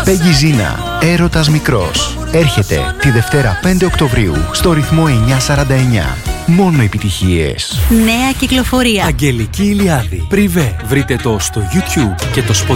Πέγγι Ζίνα, έρωτας μικρός. Έρχεται τη Δευτέρα 5 Οκτωβρίου στο ρυθμό 949. Μόνο επιτυχίες. Νέα κυκλοφορία. Αγγελική Ηλιάδη. Πριβέ. Βρείτε το στο YouTube και το Spotify.